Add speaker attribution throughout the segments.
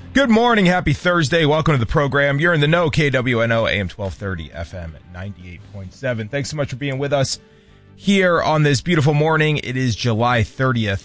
Speaker 1: Good morning. Happy Thursday. Welcome to the program. You're in the know, KWNO, AM 1230, FM at 98.7. Thanks so much for being with us here on this beautiful morning. It is July 30th,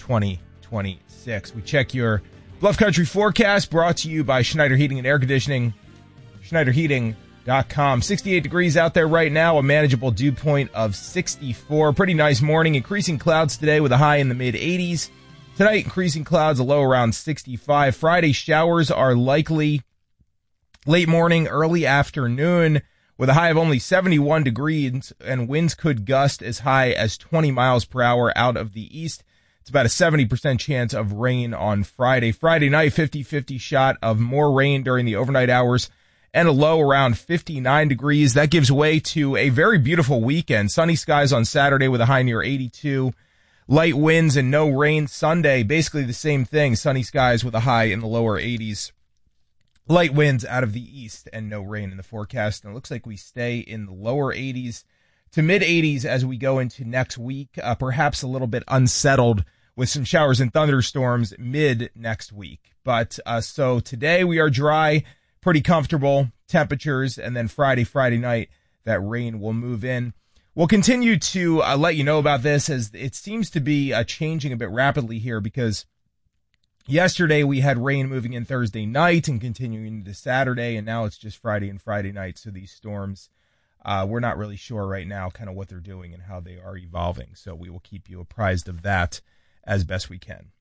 Speaker 1: 2026. We check your Bluff Country forecast brought to you by Schneider Heating and Air Conditioning, SchneiderHeating.com. 68 degrees out there right now, a manageable dew point of 64. Pretty nice morning. Increasing clouds today with a high in the mid-80s. Tonight, increasing clouds, a low around 65. Friday, showers are likely late morning, early afternoon, with a high of only 71 degrees, and winds could gust as high as 20 miles per hour out of the east. It's about a 70% chance of rain on Friday. Friday night, 50-50 shot of more rain during the overnight hours, and a low around 59 degrees. That gives way to a very beautiful weekend. Sunny skies on Saturday with a high near 82. Light winds and no rain Sunday, basically the same thing. Sunny skies with a high in the lower 80s. Light winds out of the east and no rain in the forecast. And it looks like we stay in the lower 80s to mid 80s as we go into next week. Perhaps a little bit unsettled with some showers and thunderstorms mid next week. But so today we are dry, pretty comfortable temperatures. And then Friday night, that rain will move in. We'll continue to let you know about this as it seems to be changing a bit rapidly here, because yesterday we had rain moving in Thursday night and continuing into Saturday, and now it's just Friday and Friday night. So these storms, we're not really sure right now kind of what they're doing and how they are evolving. So we will keep you apprised of that as best we can.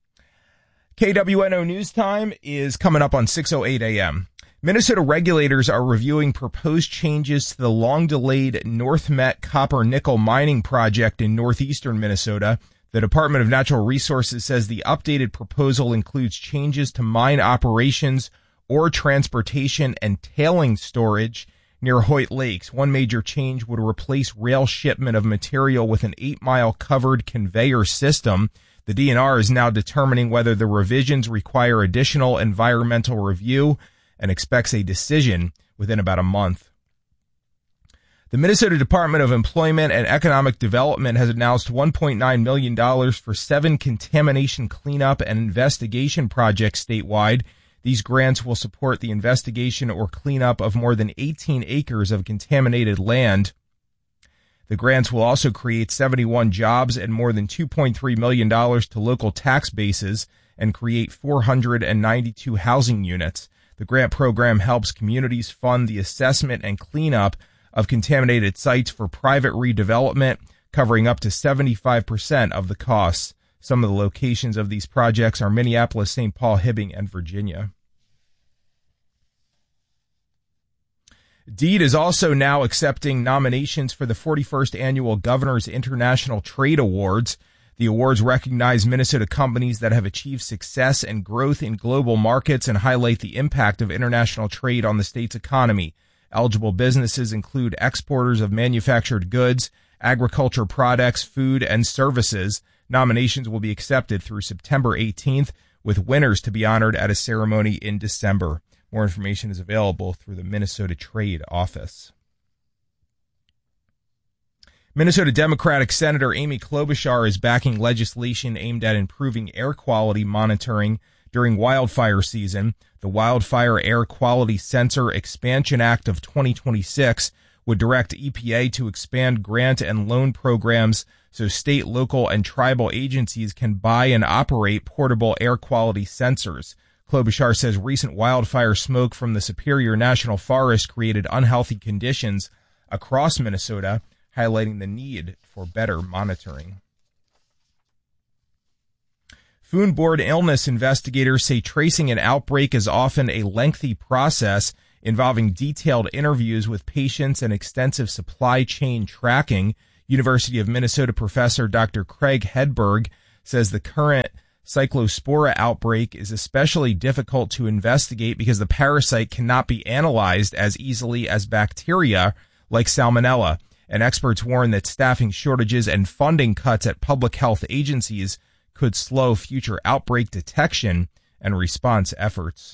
Speaker 1: KWNO News Time is coming up on 6:08 a.m. Minnesota regulators are reviewing proposed changes to the long-delayed North Met copper-nickel mining project in northeastern Minnesota. The Department of Natural Resources says the updated proposal includes changes to mine operations, ore transportation, and tailing storage near Hoyt Lakes. One major change would replace rail shipment of material with an 8-mile covered conveyor system. The DNR is now determining whether the revisions require additional environmental review and expects a decision within about a month. The Minnesota Department of Employment and Economic Development has announced $1.9 million for 7 contamination cleanup and investigation projects statewide. These grants will support the investigation or cleanup of more than 18 acres of contaminated land. The grants will also create 71 jobs and more than $2.3 million to local tax bases and create 492 housing units. The grant program helps communities fund the assessment and cleanup of contaminated sites for private redevelopment, covering up to 75% of the costs. Some of the locations of these projects are Minneapolis, St. Paul, Hibbing, and Virginia. DEED is also now accepting nominations for the 41st Annual Governor's International Trade Awards. The awards recognize Minnesota companies that have achieved success and growth in global markets and highlight the impact of international trade on the state's economy. Eligible businesses include exporters of manufactured goods, agriculture products, food, and services. Nominations will be accepted through September 18th, with winners to be honored at a ceremony in December. More information is available through the Minnesota Trade Office. Minnesota Democratic Senator Amy Klobuchar is backing legislation aimed at improving air quality monitoring during wildfire season. The Wildfire Air Quality Sensor Expansion Act of 2026 would direct EPA to expand grant and loan programs so state, local, and tribal agencies can buy and operate portable air quality sensors. Klobuchar says recent wildfire smoke from the Superior National Forest created unhealthy conditions across Minnesota, highlighting the need for better monitoring. Foodborne illness investigators say tracing an outbreak is often a lengthy process involving detailed interviews with patients and extensive supply chain tracking. University of Minnesota professor Dr. Craig Hedberg says the current cyclospora outbreak is especially difficult to investigate because the parasite cannot be analyzed as easily as bacteria like Salmonella. And experts warn that staffing shortages and funding cuts at public health agencies could slow future outbreak detection and response efforts.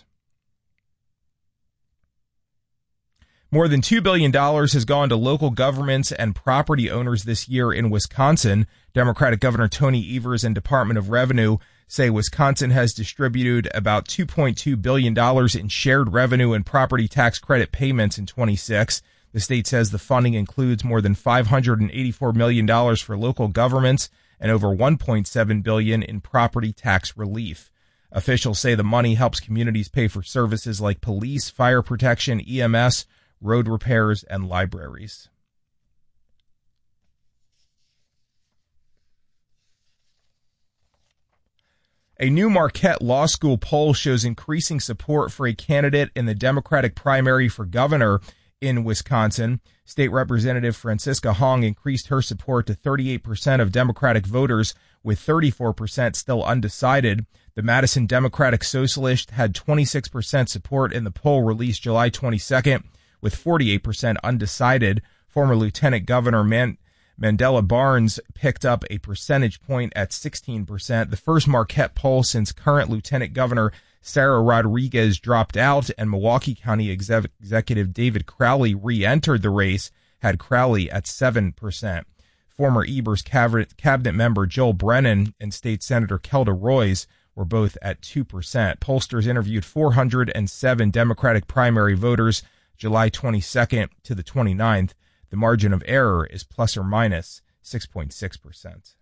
Speaker 1: More than $2 billion has gone to local governments and property owners this year in Wisconsin. Democratic Governor Tony Evers and Department of Revenue say Wisconsin has distributed about $2.2 billion in shared revenue and property tax credit payments in 26. The state says the funding includes more than $584 million for local governments and over $1.7 billion in property tax relief. Officials say the money helps communities pay for services like police, fire protection, EMS, road repairs, and libraries. A new Marquette Law School poll shows increasing support for a candidate in the Democratic primary for governor in Wisconsin. State Representative Francisca Hong increased her support to 38% of Democratic voters, with 34% still undecided. The Madison Democratic Socialist had 26% support in the poll released July 22nd, with 48% undecided. Former Lieutenant Governor Mandela Barnes picked up a percentage point at 16%, the first Marquette poll since current Lieutenant Governor Sarah Rodriguez dropped out and Milwaukee County Executive David Crowley re-entered the race, had Crowley at 7%. Former Ebers cabinet member Joel Brennan and State Senator Kelda Roys were both at 2%. Pollsters interviewed 407 Democratic primary voters July 22nd to the 29th. The margin of error is plus or minus 6.6%.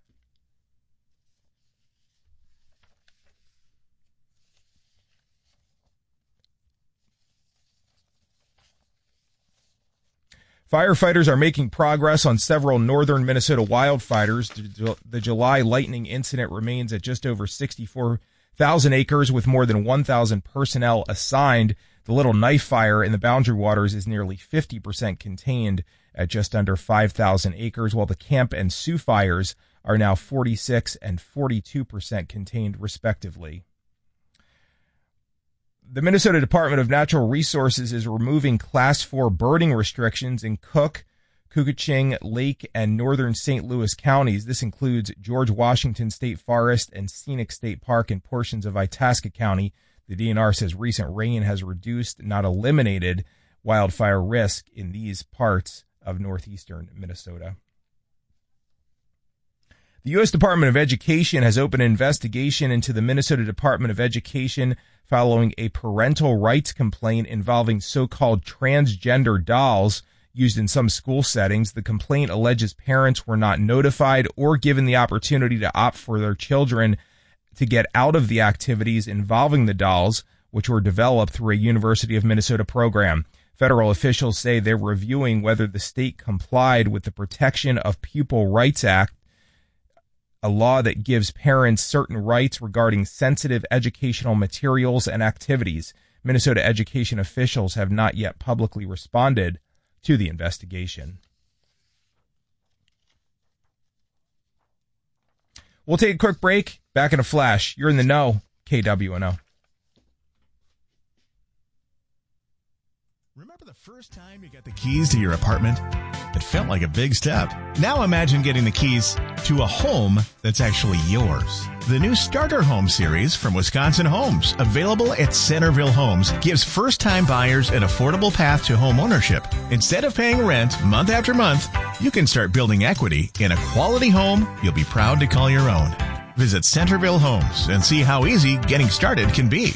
Speaker 1: Firefighters are making progress on several northern Minnesota wildfires. The July lightning incident remains at just over 64,000 acres with more than 1,000 personnel assigned. The Little Knife Fire in the Boundary Waters is nearly 50% contained at just under 5,000 acres, while the Camp and Sioux fires are now 46 and 42% contained, respectively. The Minnesota Department of Natural Resources is removing Class 4 birding restrictions in Cook, Koochiching, Lake, and northern St. Louis counties. This includes George Washington State Forest and Scenic State Park and portions of Itasca County. The DNR says recent rain has reduced, not eliminated, wildfire risk in these parts of northeastern Minnesota. The U.S. Department of Education has opened an investigation into the Minnesota Department of Education following a parental rights complaint involving so-called transgender dolls used in some school settings. The complaint alleges parents were not notified or given the opportunity to opt for their children to get out of the activities involving the dolls, which were developed through a University of Minnesota program. Federal officials say they're reviewing whether the state complied with the Protection of Pupil Rights Act, a law that gives parents certain rights regarding sensitive educational materials and activities. Minnesota education officials have not yet publicly responded to the investigation. We'll take a quick break. Back in a flash. You're in the know. KWNO.
Speaker 2: Remember the first time you got the keys to your apartment? It felt like a big step. Now imagine getting the keys to a home that's actually yours. The new Starter Home series from Wisconsin Homes, available at Centerville Homes, gives first-time buyers an affordable path to home ownership. Instead of paying rent month after month, you can start building equity in a quality home you'll be proud to call your own. Visit Centerville Homes and see how easy getting started can be.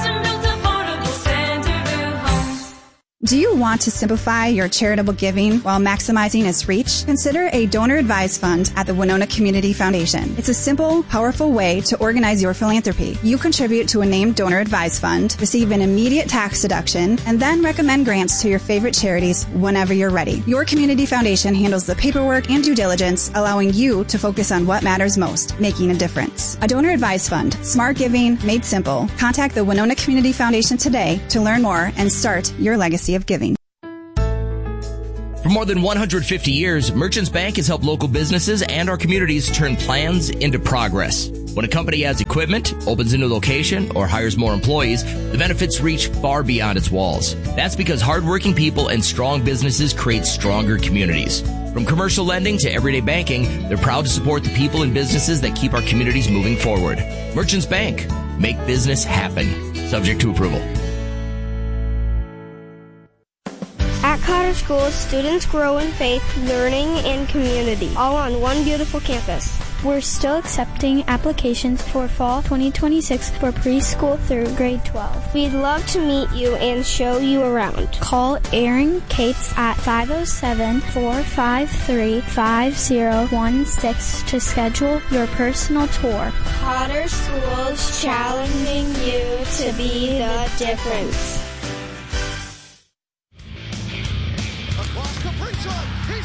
Speaker 3: Do you want to simplify your charitable giving while maximizing its reach? Consider a donor-advised fund at the Winona Community Foundation. It's a simple, powerful way to organize your philanthropy. You contribute to a named donor-advised fund, receive an immediate tax deduction, and then recommend grants to your favorite charities whenever you're ready. Your community foundation handles the paperwork and due diligence, allowing you to focus on what matters most, making a difference. A donor-advised fund, smart giving made simple. Contact the Winona Community Foundation today to learn more and start your legacy of giving.
Speaker 4: For more than 150 years, Merchants Bank has helped local businesses and our communities turn plans into progress. When a company adds equipment, opens a new location, or hires more employees, the benefits reach far beyond its walls. That's because hardworking people and strong businesses create stronger communities. From commercial lending to everyday banking, they're proud to support the people and businesses that keep our communities moving forward. Merchants Bank. Make business happen. Subject to approval.
Speaker 5: At Cotter School, students grow in faith, learning, and community, all on one beautiful campus. We're still accepting applications for fall 2026 for preschool through grade 12.
Speaker 6: We'd love to meet you and show you around.
Speaker 5: Call Aaron Cates at 507-453-5016 to schedule your personal tour.
Speaker 6: Cotter Schools, challenging you to be the difference.
Speaker 7: Across Kaprizov, he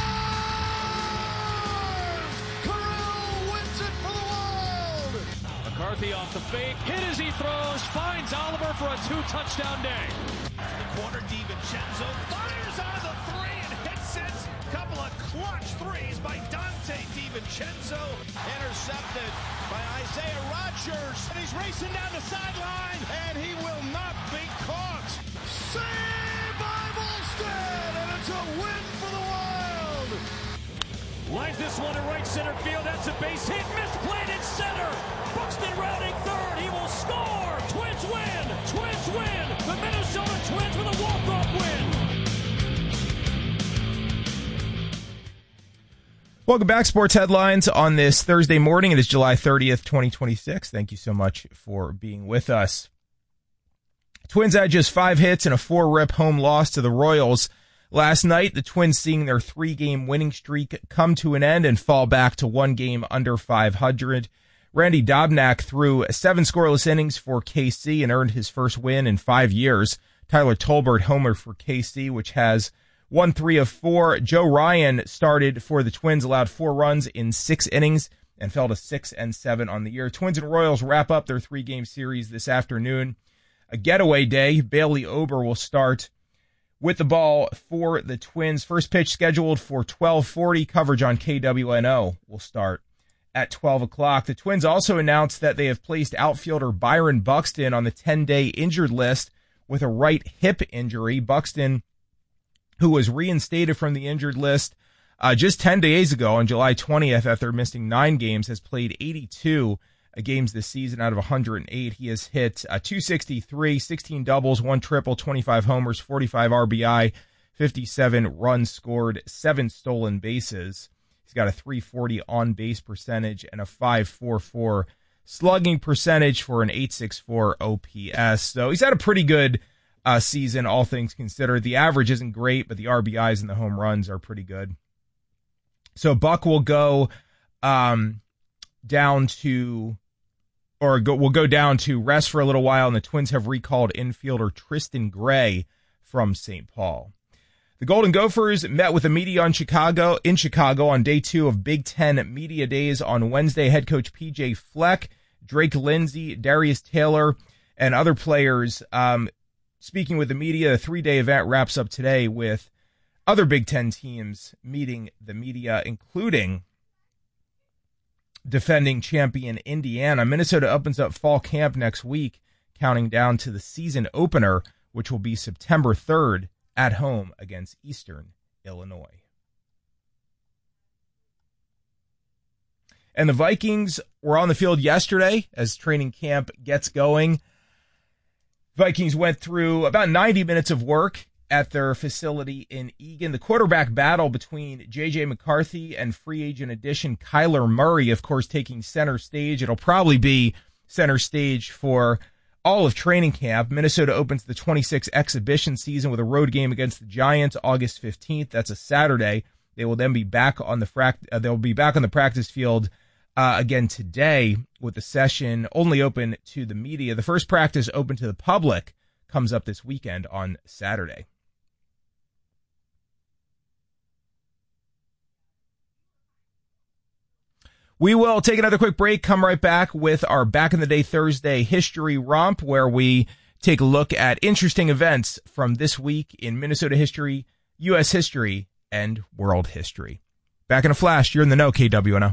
Speaker 7: scores! Kirill wins it for the Wild!
Speaker 8: McCarthy off the fake, hit as he throws, finds Oliver for a 2-touchdown day.
Speaker 7: The corner, DiVincenzo fires out of the three and hits it. Couple of clutch threes by Dante DiVincenzo. Intercepted by Isaiah Rodgers. And he's racing down the sideline, and he will not be caught. Saved by Volstead, and it's a win for the Wild.
Speaker 8: Lines this one to right center field. That's a base hit. Misplayed in center. Buxton rounding third. He will score. Twins win. Twins win. The Minnesota Twins with a walk-off win.
Speaker 1: Welcome back, Sports Headlines on this Thursday morning. It is July 30th, 2026. Thank you so much for being with us. Twins had just 5 hits and a 4-rip home loss to the Royals last night. The Twins seeing their 3-game winning streak come to an end and fall back to 1 game under 500. Randy Dobnak threw 7 scoreless innings for KC and earned his first win in 5 years. Tyler Tolbert homered for KC, which has won 3 of 4. Joe Ryan started for the Twins, allowed 4 runs in 6 innings, and fell to 6-7 on the year. Twins and Royals wrap up their 3-game series this afternoon. A getaway day. Bailey Ober will start with the ball for the Twins. First pitch scheduled for 12:40. Coverage on KWNO will start at 12 o'clock. The Twins also announced that they have placed outfielder Byron Buxton on the 10-day injured list with a right hip injury. Buxton, who was reinstated from the injured list just 10 days ago on July 20th after missing 9 games, has played 82 games this season out of 108. He has hit 263, 16 doubles, 1 triple, 25 homers, 45 RBI, 57 runs scored, 7 stolen bases. He's got a .340 on-base percentage and a .544 slugging percentage for an .864 OPS. So he's had a pretty good season, all things considered. The average isn't great, but the RBIs and the home runs are pretty good. So Buck will go down to rest for a little while, and the Twins have recalled infielder Tristan Gray from St. Paul. The Golden Gophers met with the media in Chicago on day 2 of Big Ten Media Days on Wednesday. Head coach PJ Fleck, Drake Lindsay, Darius Taylor, and other players speaking with the media. The 3-day event wraps up today with other Big Ten teams meeting the media, including defending champion Indiana. Minnesota opens up fall camp next week, counting down to the season opener, which will be September 3rd at home against Eastern Illinois. And the Vikings were on the field yesterday as training camp gets going. Vikings went through about 90 minutes of work at their facility in Eagan. The quarterback battle between J.J. McCarthy and free agent addition Kyler Murray, of course, taking center stage. It'll probably be center stage for all of training camp. Minnesota opens the 26 exhibition season with a road game against the Giants August 15th. That's a Saturday. They will then be back on the practice field again today, with the session only open to the media. The first practice open to the public comes up this weekend on Saturday. We will take another quick break, come right back with our Back in the Day Thursday History Romp, where we take a look at interesting events from this week in Minnesota history, U.S. history, and world history. Back in a flash. You're in the know, KWNO.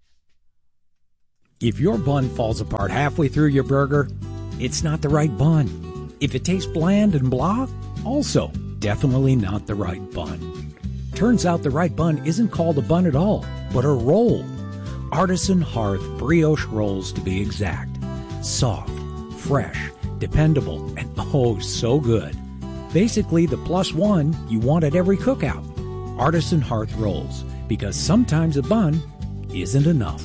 Speaker 9: If your bun falls apart halfway through your burger, it's not the right bun. If it tastes bland and blah, also definitely not the right bun. Turns out the right bun isn't called a bun at all, but a roll. Artisan Hearth brioche rolls, to be exact. Soft, fresh, dependable, and oh, so good. Basically the +1 you want at every cookout. Artisan Hearth rolls, because sometimes a bun isn't enough.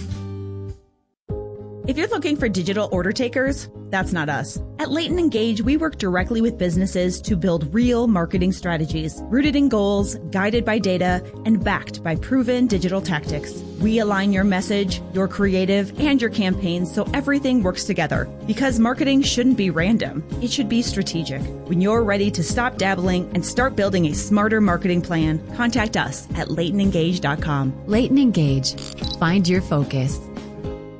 Speaker 10: If you're looking for digital order takers, that's not us. At Leighton Engage, we work directly with businesses to build real marketing strategies, rooted in goals, guided by data, and backed by proven digital tactics. We align your message, your creative, and your campaigns so everything works together. Because marketing shouldn't be random. It should be strategic. When you're ready to stop dabbling and start building a smarter marketing plan, contact us at LeightonEngage.com.
Speaker 11: Leighton Engage. Find your focus.